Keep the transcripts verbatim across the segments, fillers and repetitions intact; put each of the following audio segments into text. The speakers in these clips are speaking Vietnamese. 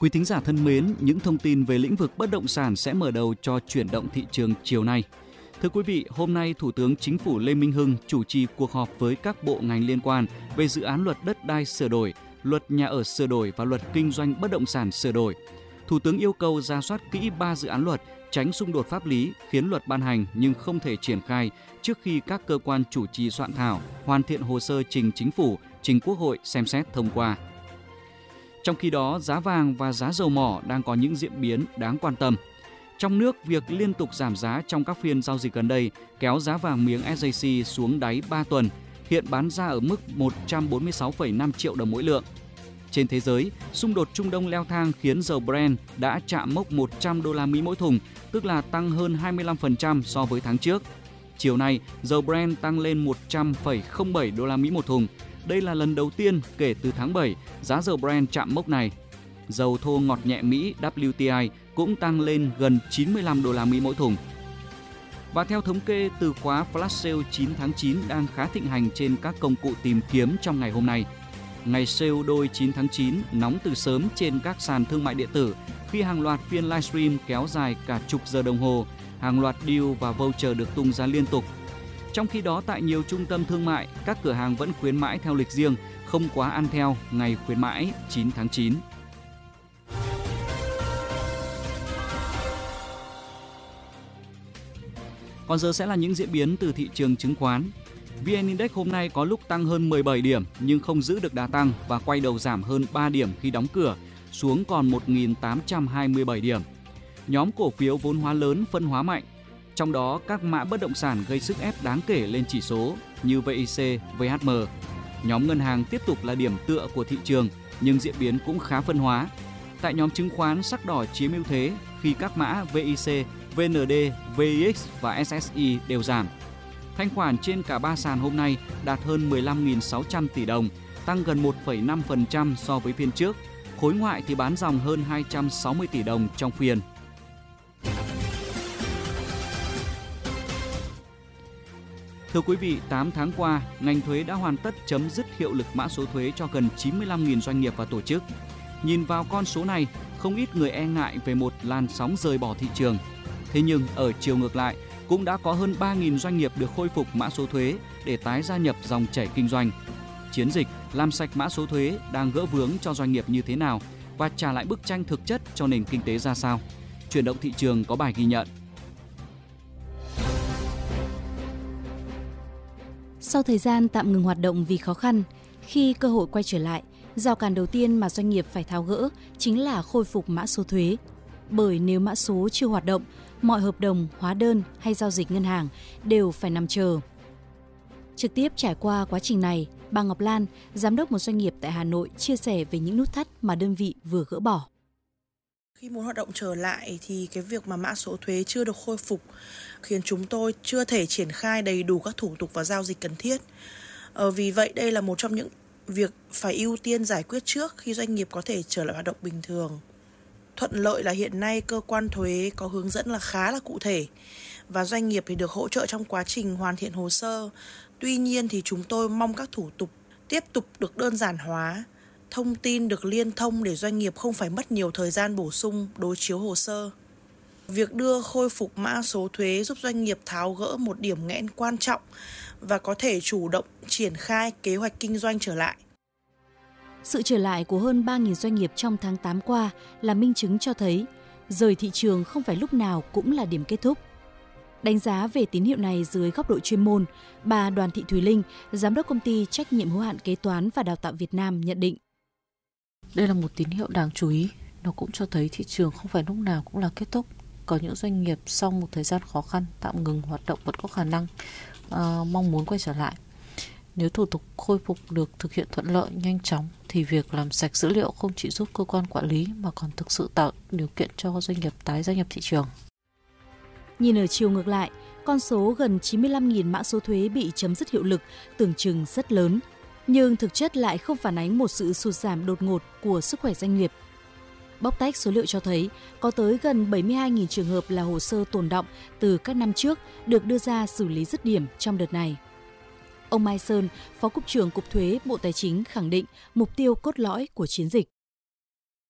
Quý thính giả thân mến, những thông tin về lĩnh vực bất động sản sẽ mở đầu cho chuyển động thị trường chiều nay. Thưa quý vị, hôm nay Thủ tướng Chính phủ Lê Minh Hưng chủ trì cuộc họp với các bộ ngành liên quan về dự án luật đất đai sửa đổi, luật nhà ở sửa đổi và luật kinh doanh bất động sản sửa đổi. Thủ tướng yêu cầu rà soát kỹ ba dự án luật, tránh xung đột pháp lý khiến luật ban hành nhưng không thể triển khai trước khi các cơ quan chủ trì soạn thảo hoàn thiện hồ sơ trình Chính phủ, trình Quốc hội xem xét thông qua. Trong khi đó, giá vàng và giá dầu mỏ đang có những diễn biến đáng quan tâm. Trong nước, việc liên tục giảm giá trong các phiên giao dịch gần đây kéo giá vàng miếng ét gi xê xuống đáy ba tuần, hiện bán ra ở mức một trăm bốn mươi sáu phẩy năm triệu đồng mỗi lượng. Trên thế giới, xung đột Trung Đông leo thang khiến dầu Brent đã chạm mốc một trăm đô la Mỹ mỗi thùng, tức là tăng hơn hai mươi lăm phần trăm so với tháng trước. Chiều nay, dầu Brent tăng lên một trăm phẩy không bảy đô la Mỹ một thùng. Đây là lần đầu tiên kể từ tháng bảy, giá dầu Brent chạm mốc này. Dầu thô ngọt nhẹ Mỹ W T I cũng tăng lên gần chín mươi lăm đô la Mỹ mỗi thùng. Và theo thống kê, từ khóa Flash Sale chín tháng chín đang khá thịnh hành trên các công cụ tìm kiếm trong ngày hôm nay. Ngày sale đôi chín tháng chín nóng từ sớm trên các sàn thương mại điện tử khi hàng loạt phiên livestream kéo dài cả chục giờ đồng hồ, hàng loạt deal và voucher được tung ra liên tục. Trong khi đó, tại nhiều trung tâm thương mại, các cửa hàng vẫn khuyến mãi theo lịch riêng, không quá ăn theo ngày khuyến mãi chín tháng chín. Còn giờ sẽ là những diễn biến từ thị trường chứng khoán. vê en Index hôm nay có lúc tăng hơn mười bảy điểm nhưng không giữ được đà tăng và quay đầu giảm hơn ba điểm khi đóng cửa, xuống còn một nghìn tám trăm hai mươi bảy điểm. Nhóm cổ phiếu vốn hóa lớn phân hóa mạnh, trong đó các mã bất động sản gây sức ép đáng kể lên chỉ số như vê i xê, vê hát em. Nhóm ngân hàng tiếp tục là điểm tựa của thị trường nhưng diễn biến cũng khá phân hóa. Tại nhóm chứng khoán, sắc đỏ chiếm ưu thế khi các mã vê i xê, vê en đê, vê i ích và ét ét i đều giảm. Thanh khoản trên cả ba sàn hôm nay đạt hơn mười lăm nghìn sáu trăm tỷ đồng, tăng gần một phẩy năm phần trăm so với phiên trước. Khối ngoại thì bán dòng hơn hai trăm sáu mươi tỷ đồng trong phiên. Thưa quý vị, tám tháng qua, ngành thuế đã hoàn tất chấm dứt hiệu lực mã số thuế cho gần chín mươi lăm nghìn doanh nghiệp và tổ chức. Nhìn vào con số này, không ít người e ngại về một làn sóng rời bỏ thị trường. Thế nhưng ở chiều ngược lại, cũng đã có hơn ba nghìn doanh nghiệp được khôi phục mã số thuế để tái gia nhập dòng chảy kinh doanh. Chiến dịch làm sạch mã số thuế đang gỡ vướng cho doanh nghiệp như thế nào và trả lại bức tranh thực chất cho nền kinh tế ra sao? Chuyển động thị trường có bài ghi nhận. Sau thời gian tạm ngừng hoạt động vì khó khăn, khi cơ hội quay trở lại, rào cản đầu tiên mà doanh nghiệp phải tháo gỡ chính là khôi phục mã số thuế. Bởi nếu mã số chưa hoạt động, mọi hợp đồng, hóa đơn hay giao dịch ngân hàng đều phải nằm chờ. Trực tiếp trải qua quá trình này, bà Ngọc Lan, giám đốc một doanh nghiệp tại Hà Nội, chia sẻ về những nút thắt mà đơn vị vừa gỡ bỏ. Khi muốn hoạt động trở lại thì cái việc mà mã số thuế chưa được khôi phục khiến chúng tôi chưa thể triển khai đầy đủ các thủ tục và giao dịch cần thiết. Ờ, vì vậy đây là một trong những việc phải ưu tiên giải quyết trước khi doanh nghiệp có thể trở lại hoạt động bình thường. Thuận lợi là hiện nay cơ quan thuế có hướng dẫn là khá là cụ thể và doanh nghiệp thì được hỗ trợ trong quá trình hoàn thiện hồ sơ. Tuy nhiên thì chúng tôi mong các thủ tục tiếp tục được đơn giản hóa, thông tin được liên thông để doanh nghiệp không phải mất nhiều thời gian bổ sung đối chiếu hồ sơ. Việc đưa khôi phục mã số thuế giúp doanh nghiệp tháo gỡ một điểm nghẽn quan trọng và có thể chủ động triển khai kế hoạch kinh doanh trở lại. Sự trở lại của hơn ba nghìn doanh nghiệp trong tháng tám qua là minh chứng cho thấy rời thị trường không phải lúc nào cũng là điểm kết thúc. Đánh giá về tín hiệu này dưới góc độ chuyên môn, bà Đoàn Thị Thùy Linh, giám đốc công ty trách nhiệm hữu hạn kế toán và đào tạo Việt Nam nhận định. Đây là một tín hiệu đáng chú ý, nó cũng cho thấy thị trường không phải lúc nào cũng là kết thúc. Có những doanh nghiệp sau một thời gian khó khăn, tạm ngừng hoạt động vẫn có khả năng uh, mong muốn quay trở lại. Nếu thủ tục khôi phục được thực hiện thuận lợi, nhanh chóng thì việc làm sạch dữ liệu không chỉ giúp cơ quan quản lý mà còn thực sự tạo điều kiện cho doanh nghiệp tái gia nhập thị trường. Nhìn ở chiều ngược lại, con số gần chín mươi lăm nghìn mã số thuế bị chấm dứt hiệu lực tưởng chừng rất lớn, nhưng thực chất lại không phản ánh một sự sụt giảm đột ngột của sức khỏe doanh nghiệp. Bóc tách số liệu cho thấy có tới gần bảy mươi hai nghìn trường hợp là hồ sơ tồn đọng từ các năm trước được đưa ra xử lý dứt điểm trong đợt này. Ông Mai Sơn, Phó Cục trưởng Cục Thuế Bộ Tài chính khẳng định mục tiêu cốt lõi của chiến dịch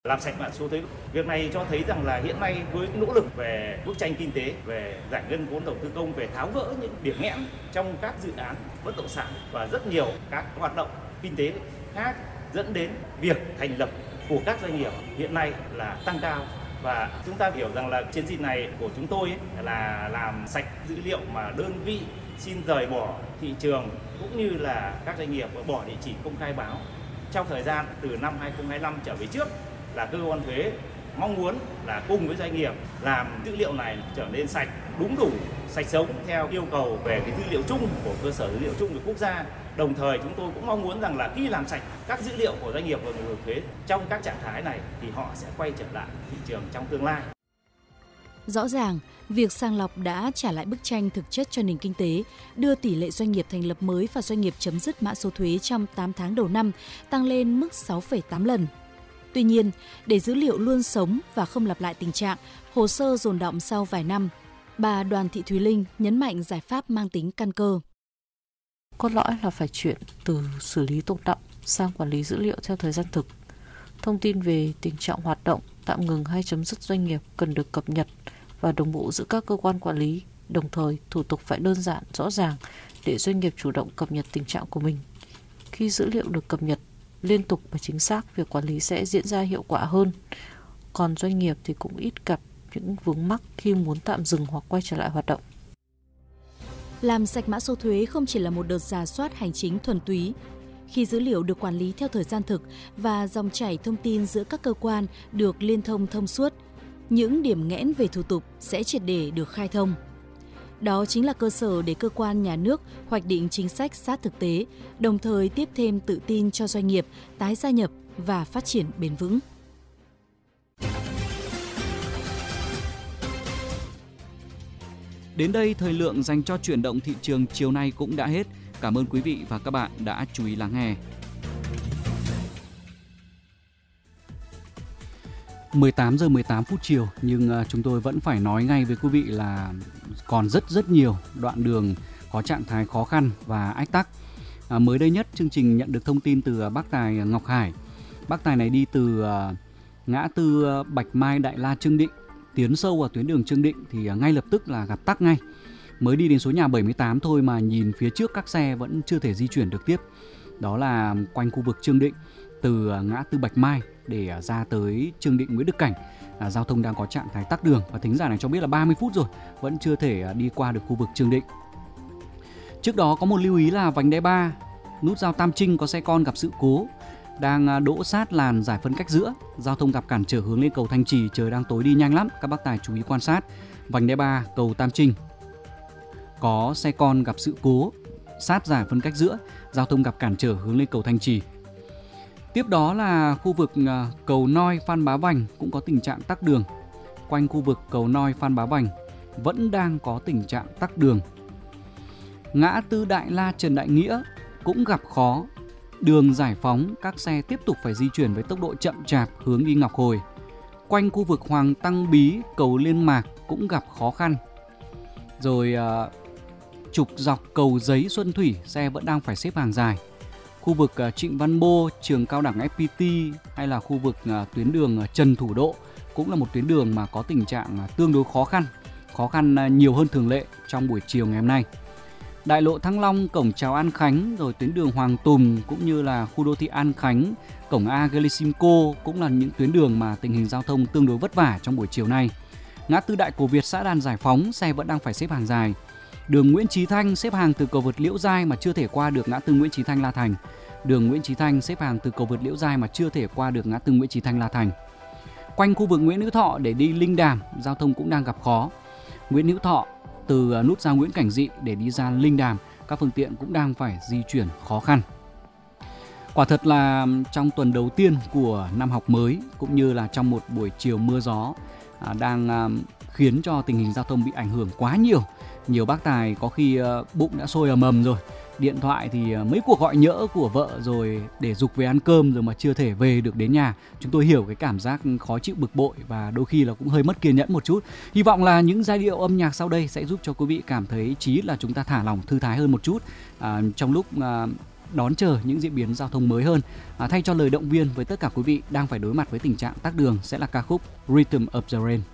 Làm sạch mã số thuế, việc này cho thấy rằng là hiện nay với nỗ lực về bức tranh kinh tế, về giải ngân vốn đầu tư công, về tháo gỡ những điểm nghẽn trong các dự án bất động sản và rất nhiều các hoạt động kinh tế khác, dẫn đến việc thành lập của các doanh nghiệp hiện nay là tăng cao. Và chúng ta hiểu rằng là chiến dịch này của chúng tôi ấy là làm sạch dữ liệu mà đơn vị xin rời bỏ thị trường cũng như là các doanh nghiệp bỏ địa chỉ công khai báo. Trong thời gian từ năm hai không hai lăm trở về trước là cơ quan thuế mong muốn là cùng với doanh nghiệp làm dữ liệu này trở nên sạch, đúng đủ, sạch sống theo yêu cầu về cái dữ liệu chung của cơ sở dữ liệu chung của quốc gia. Đồng thời chúng tôi cũng mong muốn rằng là khi làm sạch các dữ liệu của doanh nghiệp và người nộp thuế trong các trạng thái này thì họ sẽ quay trở lại thị trường trong tương lai. Rõ ràng, việc sàng lọc đã trả lại bức tranh thực chất cho nền kinh tế, đưa tỷ lệ doanh nghiệp thành lập mới và doanh nghiệp chấm dứt mã số thuế trong tám tháng đầu năm tăng lên mức sáu phẩy tám lần. Tuy nhiên, để dữ liệu luôn sống và không lặp lại tình trạng hồ sơ dồn đọng sau vài năm, bà Đoàn Thị Thùy Linh nhấn mạnh giải pháp mang tính căn cơ. Cốt lõi là phải chuyển từ xử lý tồn đọng sang quản lý dữ liệu theo thời gian thực. Thông tin về tình trạng hoạt động, tạm ngừng hay chấm dứt doanh nghiệp cần được cập nhật và đồng bộ giữa các cơ quan quản lý. Đồng thời, thủ tục phải đơn giản, rõ ràng để doanh nghiệp chủ động cập nhật tình trạng của mình. Khi dữ liệu được cập nhật liên tục và chính xác, việc quản lý sẽ diễn ra hiệu quả hơn. Còn doanh nghiệp thì cũng ít gặp những vướng mắc khi muốn tạm dừng hoặc quay trở lại hoạt động. Làm sạch mã số thuế không chỉ là một đợt rà soát hành chính thuần túy. Khi dữ liệu được quản lý theo thời gian thực và dòng chảy thông tin giữa các cơ quan được liên thông thông suốt, những điểm nghẽn về thủ tục sẽ triệt để được khai thông. Đó chính là cơ sở để cơ quan nhà nước hoạch định chính sách sát thực tế, đồng thời tiếp thêm tự tin cho doanh nghiệp tái gia nhập và phát triển bền vững. Đến đây, thời lượng dành cho chuyển động thị trường chiều nay cũng đã hết. Cảm ơn quý vị và các bạn đã chú ý lắng nghe. mười tám giờ mười tám phút chiều, nhưng chúng tôi vẫn phải nói ngay với quý vị là còn rất rất nhiều đoạn đường có trạng thái khó khăn và ách tắc. À, mới đây nhất, chương trình nhận được thông tin từ bác tài Ngọc Hải. Bác tài này đi từ ngã tư Bạch Mai Đại La Trương Định, tiến sâu vào tuyến đường Trương Định thì ngay lập tức là gặp tắc ngay. Mới đi đến số nhà bảy mươi tám thôi mà nhìn phía trước các xe vẫn chưa thể di chuyển được tiếp. Đó là quanh khu vực Trương Định, từ ngã tư Bạch Mai để ra tới Trương Định Nguyễn Đức Cảnh, à, giao thông đang có trạng thái tắc đường và thính giả này cho biết là ba mươi phút rồi vẫn chưa thể đi qua được khu vực Trương Định. Trước đó có một lưu ý là vành đai ba, nút giao Tam Trinh có xe con gặp sự cố, đang đỗ sát làn giải phân cách giữa, giao thông gặp cản trở hướng lên cầu Thanh Trì, trời đang tối đi nhanh lắm, các bác tài chú ý quan sát. Vành đai ba, cầu Tam Trinh có xe con gặp sự cố, sát giải phân cách giữa, giao thông gặp cản trở hướng lên cầu Thanh Trì. Tiếp đó là khu vực cầu Noi Phan Bá Vành cũng có tình trạng tắc đường. Quanh khu vực cầu Noi Phan Bá Vành vẫn đang có tình trạng tắc đường. Ngã tư Đại La Trần Đại Nghĩa cũng gặp khó. Đường giải phóng, các xe tiếp tục phải di chuyển với tốc độ chậm chạp hướng đi Ngọc Hồi. Quanh khu vực Hoàng Tăng Bí, cầu Liên Mạc cũng gặp khó khăn. Rồi uh, trục dọc cầu Giấy Xuân Thủy, xe vẫn đang phải xếp hàng dài. Khu vực uh, Trịnh Văn Bô, trường cao đẳng ép pê tê hay là khu vực uh, tuyến đường uh, Trần Thủ Độ cũng là một tuyến đường mà có tình trạng uh, tương đối khó khăn. Khó khăn uh, nhiều hơn thường lệ trong buổi chiều ngày hôm nay. Đại lộ Thăng Long, cổng chào An Khánh, rồi tuyến đường Hoàng Tùng cũng như là khu đô thị An Khánh, cổng A Glycimco cũng là những tuyến đường mà tình hình giao thông tương đối vất vả trong buổi chiều nay. Ngã tư Đại Cổ Việt, xã Đàn Giải Phóng, xe vẫn đang phải xếp hàng dài. Đường Nguyễn Chí Thanh xếp hàng từ cầu vượt Liễu Giai mà chưa thể qua được ngã tư Nguyễn Chí Thanh La Thành. Đường Nguyễn Chí Thanh xếp hàng từ cầu vượt Liễu Giai mà chưa thể qua được ngã tư Nguyễn Chí Thanh La Thành. Quanh khu vực Nguyễn Hữu Thọ để đi Linh Đàm, giao thông cũng đang gặp khó. Nguyễn Hữu Thọ từ nút giao Nguyễn Cảnh Dị để đi ra Linh Đàm, các phương tiện cũng đang phải di chuyển khó khăn. Quả thật là trong tuần đầu tiên của năm học mới cũng như là trong một buổi chiều mưa gió đang khiến cho tình hình giao thông bị ảnh hưởng quá nhiều. Nhiều bác tài có khi bụng đã sôi ầm ầm rồi, điện thoại thì mấy cuộc gọi nhỡ của vợ rồi để giục về ăn cơm rồi mà chưa thể về được đến nhà. Chúng tôi hiểu cái cảm giác khó chịu, bực bội và đôi khi là cũng hơi mất kiên nhẫn một chút. Hy vọng là những giai điệu âm nhạc sau đây sẽ giúp cho quý vị cảm thấy chí là chúng ta thả lỏng, thư thái hơn một chút à, trong lúc à, đón chờ những diễn biến giao thông mới hơn. À, thay cho lời động viên với tất cả quý vị đang phải đối mặt với tình trạng tắc đường sẽ là ca khúc Rhythm of the Rain.